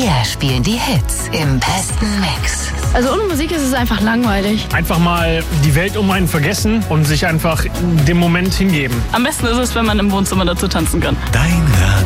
Wir spielen die Hits im besten Mix. Also ohne Musik ist es einfach langweilig. Einfach mal die Welt um einen vergessen und sich einfach dem Moment hingeben. Am besten ist es, wenn man im Wohnzimmer dazu tanzen kann. Dein